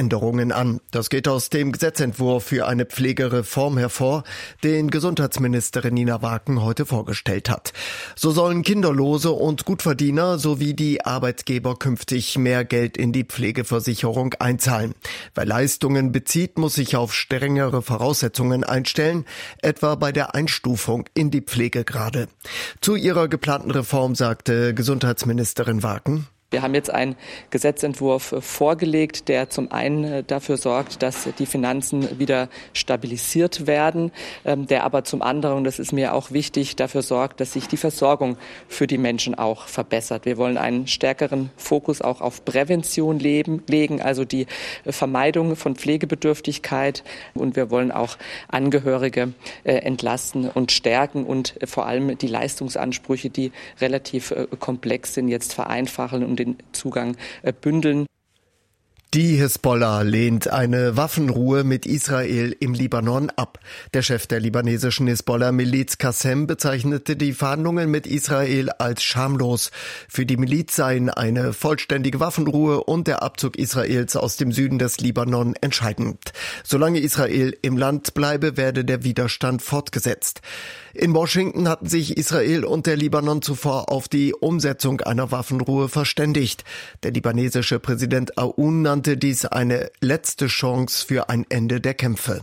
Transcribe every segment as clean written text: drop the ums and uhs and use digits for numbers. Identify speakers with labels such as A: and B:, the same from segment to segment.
A: Änderungen an. Das geht aus dem Gesetzentwurf für eine Pflegereform hervor, den Gesundheitsministerin Nina Waken heute vorgestellt hat. So sollen Kinderlose und Gutverdiener sowie die Arbeitgeber künftig mehr Geld in die Pflegeversicherung einzahlen. Wer Leistungen bezieht, muss sich auf strengere Voraussetzungen einstellen, etwa bei der Einstufung in die Pflegegrade. Zu ihrer geplanten Reform sagte Gesundheitsministerin Waken:
B: Wir haben jetzt einen Gesetzentwurf vorgelegt, der zum einen dafür sorgt, dass die Finanzen wieder stabilisiert werden, der aber zum anderen, und das ist mir auch wichtig, dafür sorgt, dass sich die Versorgung für die Menschen auch verbessert. Wir wollen einen stärkeren Fokus auch auf Prävention legen, also die Vermeidung von Pflegebedürftigkeit, und wir wollen auch Angehörige entlasten und stärken und vor allem die Leistungsansprüche, die relativ komplex sind, jetzt vereinfachen und den Zugang bündeln.
A: Die Hisbollah lehnt eine Waffenruhe mit Israel im Libanon ab. Der Chef der libanesischen Hisbollah-Miliz Qassem bezeichnete die Verhandlungen mit Israel als schamlos. Für die Miliz seien eine vollständige Waffenruhe und der Abzug Israels aus dem Süden des Libanon entscheidend. Solange Israel im Land bleibe, werde der Widerstand fortgesetzt. In Washington hatten sich Israel und der Libanon zuvor auf die Umsetzung einer Waffenruhe verständigt. Der libanesische Präsident Aoun nannte dies eine letzte Chance für ein Ende der Kämpfe.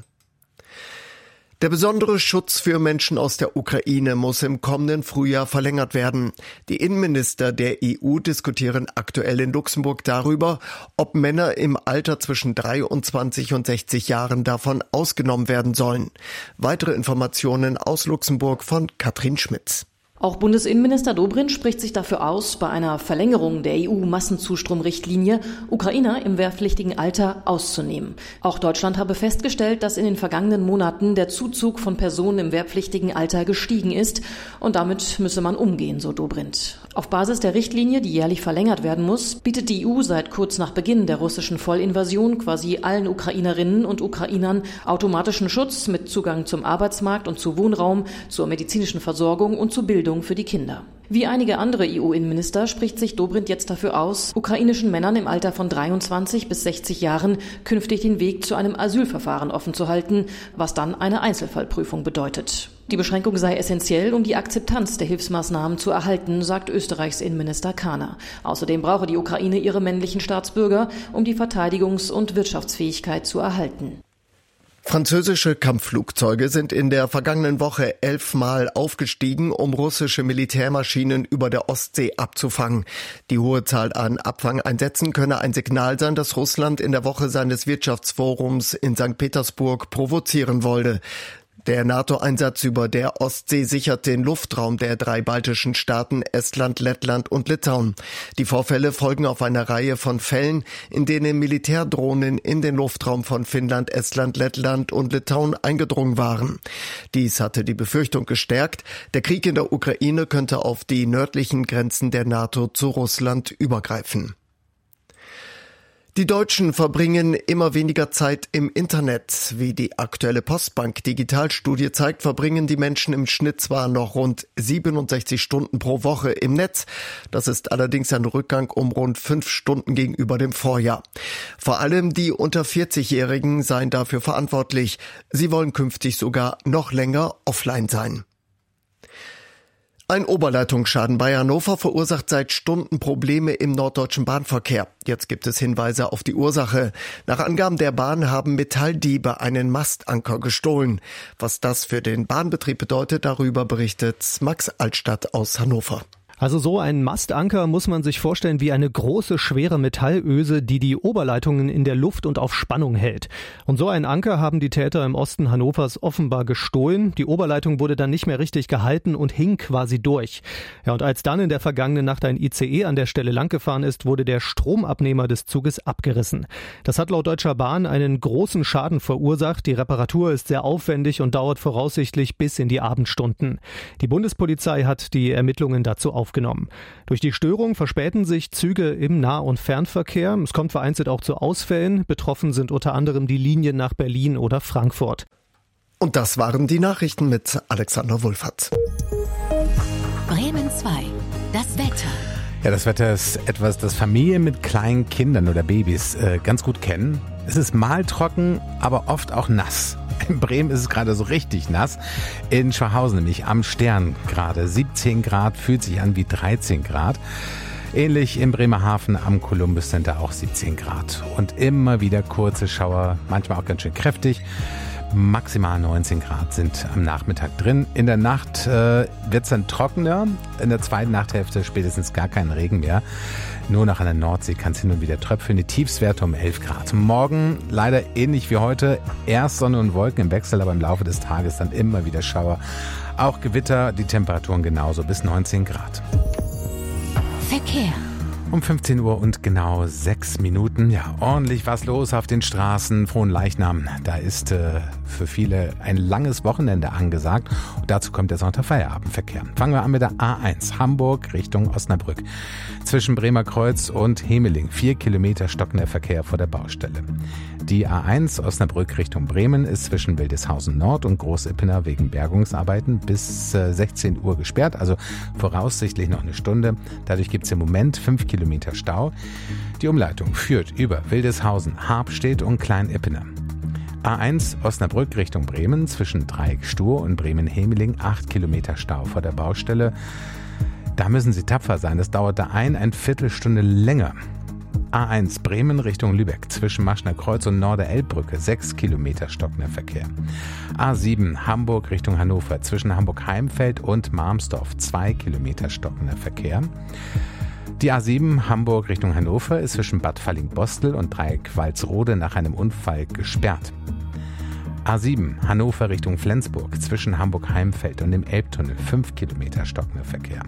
A: Der besondere Schutz für Menschen aus der Ukraine muss im kommenden Frühjahr verlängert werden. Die Innenminister der EU diskutieren aktuell in Luxemburg darüber, ob Männer im Alter zwischen 23 und 60 Jahren davon ausgenommen werden sollen. Weitere Informationen aus Luxemburg von Katrin Schmitz.
C: Auch Bundesinnenminister Dobrindt spricht sich dafür aus, bei einer Verlängerung der EU-Massenzustromrichtlinie Ukrainer im wehrpflichtigen Alter auszunehmen. Auch Deutschland habe festgestellt, dass in den vergangenen Monaten der Zuzug von Personen im wehrpflichtigen Alter gestiegen ist, und damit müsse man umgehen, so Dobrindt. Auf Basis der Richtlinie, die jährlich verlängert werden muss, bietet die EU seit kurz nach Beginn der russischen Vollinvasion quasi allen Ukrainerinnen und Ukrainern automatischen Schutz mit Zugang zum Arbeitsmarkt und zu Wohnraum, zur medizinischen Versorgung und zur Bildung für die Kinder. Wie einige andere EU-Innenminister spricht sich Dobrindt jetzt dafür aus, ukrainischen Männern im Alter von 23 bis 60 Jahren künftig den Weg zu einem Asylverfahren offen zu halten, was dann eine Einzelfallprüfung bedeutet. Die Beschränkung sei essentiell, um die Akzeptanz der Hilfsmaßnahmen zu erhalten, sagt Österreichs Innenminister Kahner. Außerdem brauche die Ukraine ihre männlichen Staatsbürger, um die Verteidigungs- und Wirtschaftsfähigkeit zu erhalten.
A: Französische Kampfflugzeuge sind in der vergangenen Woche 11 Mal aufgestiegen, um russische Militärmaschinen über der Ostsee abzufangen. Die hohe Zahl an Abfangeinsätzen könne ein Signal sein, dass Russland in der Woche seines Wirtschaftsforums in St. Petersburg provozieren wollte. Der NATO-Einsatz über der Ostsee sichert den Luftraum der 3 baltischen Staaten Estland, Lettland und Litauen. Die Vorfälle folgen auf eine Reihe von Fällen, in denen Militärdrohnen in den Luftraum von Finnland, Estland, Lettland und Litauen eingedrungen waren. Dies hatte die Befürchtung gestärkt, der Krieg in der Ukraine könnte auf die nördlichen Grenzen der NATO zu Russland übergreifen. Die Deutschen verbringen immer weniger Zeit im Internet. Wie die aktuelle Postbank-Digitalstudie zeigt, verbringen die Menschen im Schnitt zwar noch rund 67 Stunden pro Woche im Netz. Das ist allerdings ein Rückgang um rund 5 Stunden gegenüber dem Vorjahr. Vor allem die unter 40-Jährigen seien dafür verantwortlich. Sie wollen künftig sogar noch länger offline sein. Ein Oberleitungsschaden bei Hannover verursacht seit Stunden Probleme im norddeutschen Bahnverkehr. Jetzt gibt es Hinweise auf die Ursache. Nach Angaben der Bahn haben Metalldiebe einen Mastanker gestohlen. Was das für den Bahnbetrieb bedeutet, darüber berichtet Max Altstadt aus Hannover.
D: Also so ein Mastanker muss man sich vorstellen wie eine große, schwere Metallöse, die die Oberleitungen in der Luft und auf Spannung hält. Und so einen Anker haben die Täter im Osten Hannovers offenbar gestohlen. Die Oberleitung wurde dann nicht mehr richtig gehalten und hing quasi durch. Ja, und als dann in der vergangenen Nacht ein ICE an der Stelle langgefahren ist, wurde der Stromabnehmer des Zuges abgerissen. Das hat laut Deutscher Bahn einen großen Schaden verursacht. Die Reparatur ist sehr aufwendig und dauert voraussichtlich bis in die Abendstunden. Die Bundespolizei hat die Ermittlungen dazu aufgenommen. Durch die Störung verspäten sich Züge im Nah- und Fernverkehr. Es kommt vereinzelt auch zu Ausfällen. Betroffen sind unter anderem die Linien nach Berlin oder Frankfurt.
A: Und das waren die Nachrichten mit Alexander Wulfert.
E: Bremen 2. Das Wetter. Ja, das Wetter ist etwas, das Familien mit kleinen Kindern oder Babys ganz gut kennen. Es ist mal trocken, aber oft auch nass. In Bremen ist es gerade so richtig nass. In Schwachhausen nämlich am Stern gerade 17 Grad, fühlt sich an wie 13 Grad. Ähnlich in Bremerhaven am Columbus Center auch 17 Grad. Und immer wieder kurze Schauer, manchmal auch ganz schön kräftig. Maximal 19 Grad sind am Nachmittag drin. In der Nacht wird es dann trockener. In der zweiten Nachthälfte spätestens gar keinen Regen mehr. Nur noch an der Nordsee kann es hin und wieder tröpfeln. Die Tiefstwerte um 11 Grad. Morgen leider ähnlich wie heute. Erst Sonne und Wolken im Wechsel, aber im Laufe des Tages dann immer wieder Schauer. Auch Gewitter, die Temperaturen genauso bis 19 Grad.
F: Verkehr.
E: Um 15 Uhr und genau 6 Minuten. Ja, ordentlich was los auf den Straßen. Frohenleichnam. Da ist für viele ein langes Wochenende angesagt. Und dazu kommt der Sonntagfeierabendverkehr. Fangen wir an mit der A1 Hamburg Richtung Osnabrück. Zwischen Bremer Kreuz und Hemeling 4 Kilometer stockender Verkehr vor der Baustelle. Die A1 Osnabrück Richtung Bremen ist zwischen Wildeshausen Nord und Großippener wegen Bergungsarbeiten bis 16 Uhr gesperrt, also voraussichtlich noch eine Stunde. Dadurch gibt es im Moment 5 Kilometer Stau. Die Umleitung führt über Wildeshausen, Harpstedt und Klein-Ippener. A1 Osnabrück Richtung Bremen zwischen Dreieck-Stur und Bremen-Hemeling 8 Kilometer Stau vor der Baustelle. Da müssen Sie tapfer sein, das dauert da eine Viertelstunde länger. A1 Bremen Richtung Lübeck zwischen Maschner Kreuz und Norder-Elbbrücke 6 Kilometer stockender Verkehr. A7 Hamburg Richtung Hannover zwischen Hamburg-Heimfeld und Marmsdorf 2 Kilometer stockender Verkehr. Die A7 Hamburg Richtung Hannover ist zwischen Bad Falling-Bostel und Dreieck-Walsrode nach einem Unfall gesperrt. A7 Hannover Richtung Flensburg zwischen Hamburg-Heimfeld und dem Elbtunnel 5 Kilometer stockender Verkehr.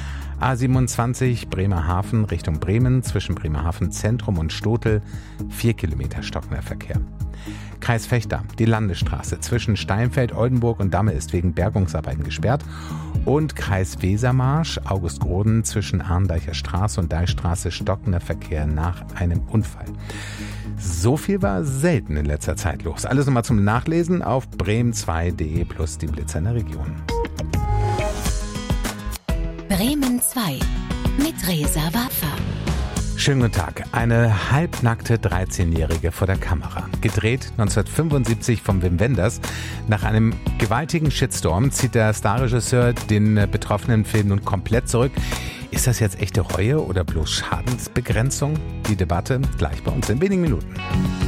E: A27 Bremerhaven Richtung Bremen zwischen Bremerhaven Zentrum und Stotel 4 Kilometer stockender Verkehr. Kreis Vechta, die Landesstraße zwischen Steinfeld, Oldenburg und Damme ist wegen Bergungsarbeiten gesperrt. Und Kreis Wesermarsch, August-Groden zwischen Arndeicher Straße und Deichstraße stockender Verkehr nach einem Unfall. So viel war selten in letzter Zeit los. Alles nochmal zum Nachlesen auf bremen2.de plus die Blitzer in der Region.
F: Bremen 2 mit Reza Waffa.
E: Schönen guten Tag. Eine halbnackte 13-Jährige vor der Kamera. Gedreht 1975 von Wim Wenders. Nach einem gewaltigen Shitstorm zieht der Starregisseur den betroffenen Film nun komplett zurück. Ist das jetzt echte Reue oder bloß Schadensbegrenzung? Die Debatte gleich bei uns in wenigen Minuten.